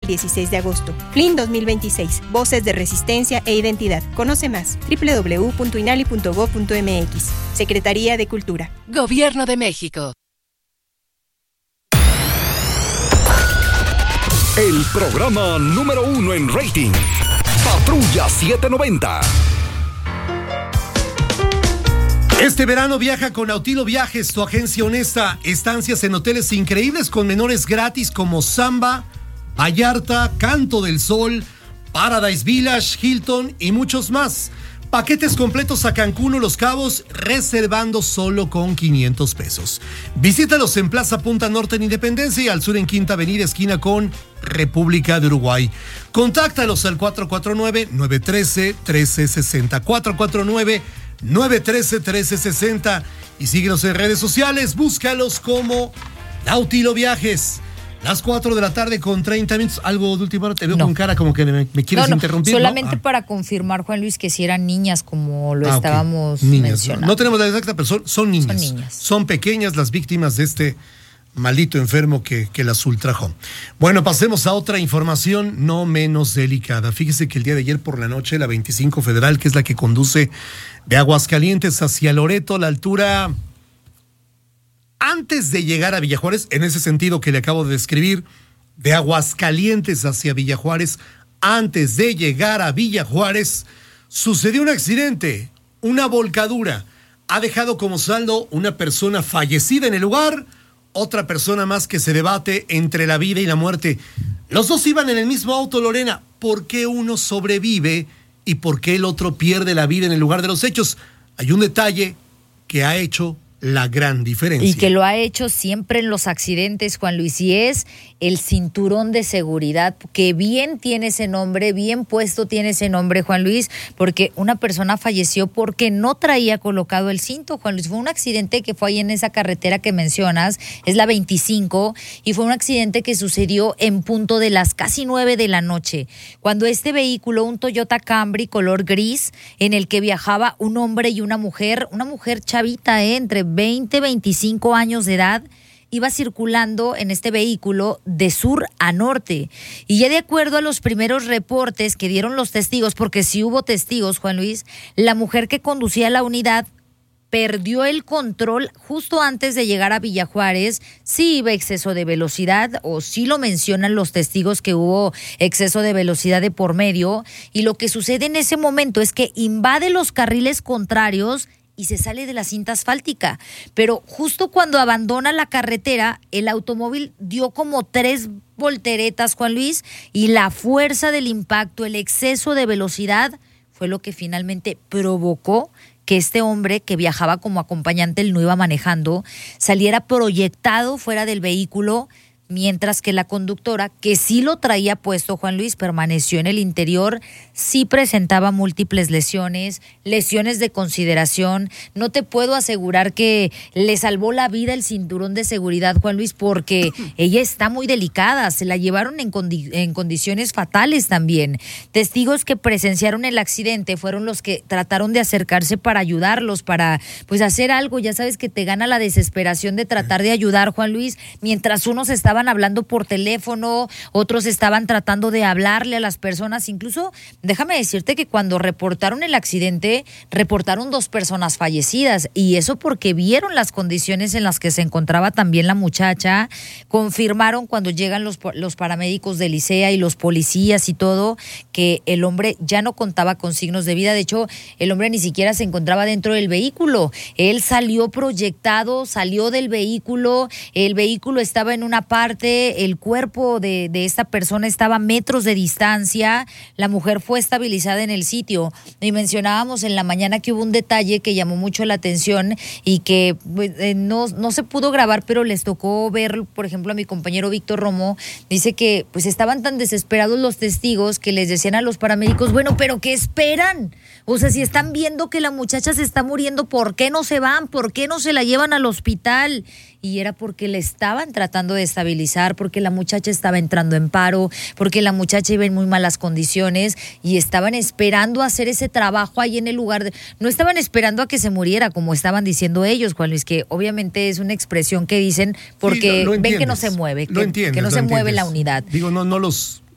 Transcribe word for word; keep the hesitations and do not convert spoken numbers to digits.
dieciséis de agosto. F L I N dos mil veintiséis. Voces de resistencia e identidad. Conoce más. doble u doble u doble u punto inali punto gob punto eme equis. Secretaría de Cultura. Gobierno de México. El programa número uno en rating. Patrulla setecientos noventa. Este verano viaja con Autilo Viajes, tu agencia honesta. Estancias en hoteles increíbles con menores gratis como Samba, Vallarta, Canto del Sol, Paradise Village, Hilton y muchos más. Paquetes completos a Cancún o Los Cabos, reservando solo con quinientos pesos. Visítalos en Plaza Punta Norte en Independencia y al sur en Quinta Avenida, esquina con República de Uruguay. Contáctalos al cuatro cuatro nueve, nueve uno tres, uno tres seis cero, cuatro cuatro nueve, nueve uno tres, uno tres seis cero y síguenos en redes sociales, búscalos como Autilo Viajes. Las cuatro de la tarde con treinta minutos. Algo de última hora, te veo no. con cara como que me, me quieres no, no. interrumpir. Solamente ¿no? ah. para confirmar, Juan Luis, que si eran niñas como lo ah, estábamos okay. niñas, mencionando. No, no tenemos la exacta, pero son, son niñas. Son niñas. Son pequeñas las víctimas de este maldito enfermo que, que las ultrajó. Bueno, pasemos a otra información no menos delicada. Fíjese que el día de ayer por la noche, la veinticinco Federal, que es la que conduce de Aguascalientes hacia Loreto, a la altura... Antes de llegar a Villa Juárez, en ese sentido que le acabo de describir, de Aguascalientes hacia Villa Juárez, antes de llegar a Villa Juárez, sucedió un accidente, una volcadura. Ha dejado como saldo una persona fallecida en el lugar, otra persona más que se debate entre la vida y la muerte. Los dos iban en el mismo auto, Lorena. ¿Por qué uno sobrevive y por qué el otro pierde la vida en el lugar de los hechos? Hay un detalle que ha hecho la gran diferencia. Y que lo ha hecho siempre en los accidentes, Juan Luis, y es el cinturón de seguridad, que bien tiene ese nombre, bien puesto tiene ese nombre, Juan Luis, porque una persona falleció porque no traía colocado el cinto, Juan Luis. Fue un accidente que fue ahí en esa carretera que mencionas, es la veinticinco, y fue un accidente que sucedió en punto de las casi nueve de la noche, cuando este vehículo, un Toyota Camry color gris, en el que viajaba un hombre y una mujer, una mujer chavita, ¿eh? entre veinte, veinticinco años de edad, iba circulando en este vehículo de sur a norte. Y ya de acuerdo a los primeros reportes que dieron los testigos, porque sí hubo testigos, Juan Luis, la mujer que conducía la unidad perdió el control justo antes de llegar a Villa Juárez. Sí iba exceso de velocidad, o sí lo mencionan los testigos que hubo exceso de velocidad de por medio, y lo que sucede en ese momento es que invade los carriles contrarios y se sale de la cinta asfáltica. Pero justo cuando abandona la carretera, el automóvil dio como tres volteretas, Juan Luis, y la fuerza del impacto, el exceso de velocidad, fue lo que finalmente provocó que este hombre que viajaba como acompañante, él no iba manejando, saliera proyectado fuera del vehículo, mientras que la conductora, que sí lo traía puesto, Juan Luis, permaneció en el interior, sí presentaba múltiples lesiones, lesiones de consideración. No te puedo asegurar que le salvó la vida el cinturón de seguridad, Juan Luis, porque ella está muy delicada, se la llevaron en, condi- en condiciones fatales también. Testigos que presenciaron el accidente fueron los que trataron de acercarse para ayudarlos, para pues hacer algo. Ya sabes que te gana la desesperación de tratar de ayudar, Juan Luis, mientras unos estaban hablando por teléfono, otros estaban tratando de hablarle a las personas. Incluso, déjame decirte que cuando reportaron el accidente, reportaron dos personas fallecidas, y eso porque vieron las condiciones en las que se encontraba también la muchacha. Confirmaron cuando llegan los, los paramédicos de Licea y los policías y todo, que el hombre ya no contaba con signos de vida. De hecho, el hombre ni siquiera se encontraba dentro del vehículo. Él salió proyectado, salió del vehículo, el vehículo estaba en una parte, el cuerpo de, de esta persona estaba a metros de distancia, la mujer fue estabilizada en el sitio. Y mencionábamos en la mañana que hubo un detalle que llamó mucho la atención y que pues, eh, no, no se pudo grabar, pero les tocó ver, por ejemplo, a mi compañero Víctor Romo, dice que pues estaban tan desesperados los testigos que les decían a los paramédicos, bueno, pero ¿qué esperan? O sea, si están viendo que la muchacha se está muriendo, ¿por qué no se van? ¿Por qué no se la llevan al hospital? Y era porque le estaban tratando de estabilizar, porque la muchacha estaba entrando en paro, porque la muchacha iba en muy malas condiciones y estaban esperando hacer ese trabajo ahí en el lugar. De, no estaban esperando a que se muriera, como estaban diciendo ellos, Juan Luis, que obviamente es una expresión que dicen porque sí, lo, lo ven que no se mueve, que, que no se entiendes. mueve la unidad. Digo, no, no los...